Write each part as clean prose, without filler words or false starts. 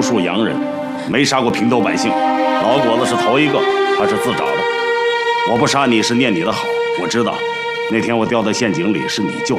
戍洋人，没杀过平头百姓。老果子是头一个，他是自找的。我不杀你是念你的好，我知道，那天我掉在陷阱里是你救的。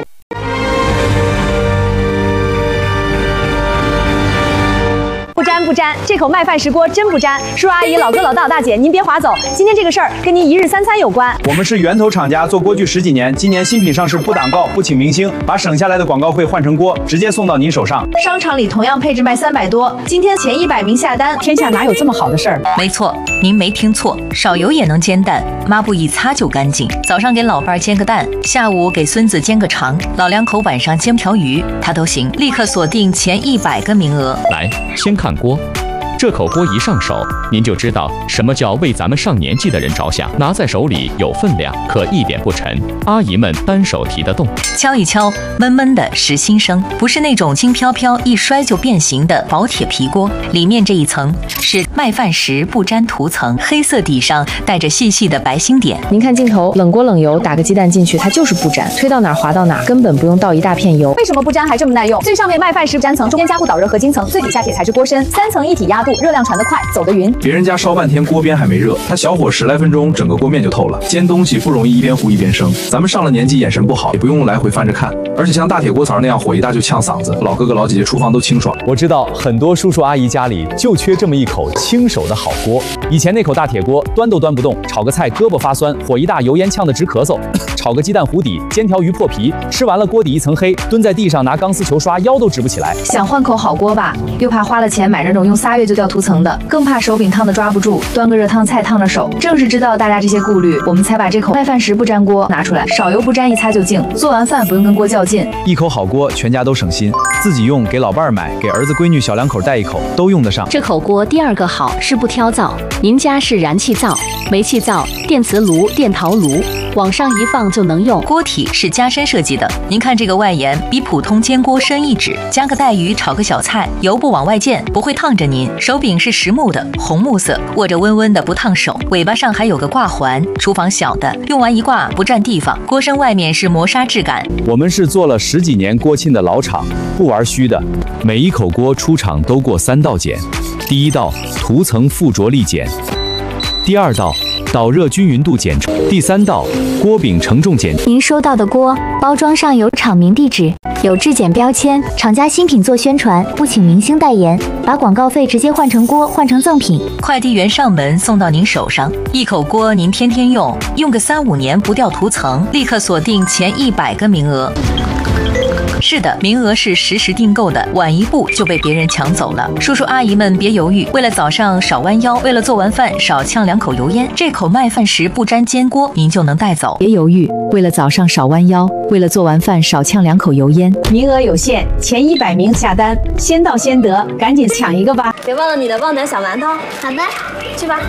不沾不沾，这口麦饭石锅真不沾。叔叔阿姨、老哥老大大姐，您别划走，今天这个事儿跟您一日三餐有关。 我们是源头厂家，做锅具10几年，今年新品上市不挡告，不请明星，把省下来的广告费换成锅，直接送到您手上。 商场里同样配置卖300多，今天前100名下单，天下哪有这么好的事儿？ 没错，您没听错，少油也能煎蛋，抹布一擦就干净。早上给老伴儿煎个蛋，下午给孙子煎个肠，老两口晚上煎条鱼，他都行。立刻锁定前100个名额。 来，先看锅。 这口锅一上手，您就知道什么叫为咱们上年纪的人着想。拿在手里有分量，可一点不沉，阿姨们单手提得动。 敲一敲，闷闷的实心声，不是那种轻飘飘一摔就变形的薄铁皮锅。里面这一层是麦饭石不粘涂层，黑色底上带着细细的白星点。 您看镜头，冷锅冷油，打个鸡蛋进去，它就是不粘，推到哪儿滑到哪儿，根本不用倒一大片油。为什么不粘还这么耐用？最上面麦饭石粘层，中间加固导热合金层，最底下铁材质锅身，3层一体压。 热量传得快，走得匀。 别人家烧半天锅边还没热，他小火10来分钟，整个锅面就透了。煎东西不容易一边糊一边生，咱们上了年纪眼神不好，也不用来回翻着看。而且像大铁锅槽那样火一大就呛嗓子，老哥哥老姐姐厨房都清爽。 我知道很多叔叔阿姨家里就缺这么一口清手的好锅。以前那口大铁锅端都端不动，炒个菜胳膊发酸，火一大油烟呛得直咳嗽。炒个鸡蛋糊底，煎条鱼破皮，吃完了锅底一层黑，蹲在地上拿钢丝球刷腰都直不起来。 想换口好锅吧，又怕花了钱买那种用3月就掉涂层的，更怕手柄烫的抓不住，端个热汤菜烫着手。正是知道大家这些顾虑，我们才把这口麦饭石不粘锅拿出来，少油不沾，一擦就净。做完饭不用跟锅较劲， 一口好锅，全家都省心。自己用，给老伴儿买，给儿子闺女小两口带一口，都用得上。 这口锅第2个好是不挑灶，您家是燃气灶、煤气灶、电磁炉、电陶炉，往上一放就能用。 锅体是加深设计的，您看这个外沿比普通煎锅深1指，加个带鱼炒个小菜，油不往外溅，不会烫着您。手柄是实木的，红木色，握着温温的不烫手。尾巴上还有个挂环，厨房小的，用完一挂不占地方。锅身外面是磨砂质感。 我们是做了10几年锅沁的老厂，不玩虚的。 每一口锅出厂都过3道检，第1道涂层附着力检，第2道导热均匀度检测，第3道锅柄承重检。 您收到的锅包装上有厂名地址，有质检标签，厂家新品做宣传，不请明星代言，把广告费直接换成锅，换成赠品。 快递员上门送到您手上，一口锅您天天用，用个3、5年不掉涂层，立刻锁定前100个名额。是的，名额是实时订购的，晚一步就被别人抢走了。叔叔阿姨们别犹豫，为了早上少弯腰，为了做完饭少呛2口油烟，这口麦饭石不粘煎锅您就能带走。 别犹豫，为了早上少弯腰，为了做完饭少呛2口油烟。名额有限，前100名下单，先到先得，赶紧抢一个吧！ 别忘了你的旺仔小馒头。 好的， 去吧。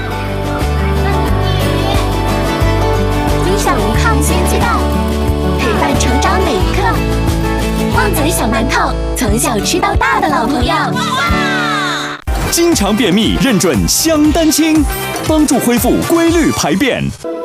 低效抗菌鸡蛋，陪伴成长每一刻。旺仔小馒头，从小吃到大的老朋友。 经常便秘，认准香丹清，帮助恢复规律排便。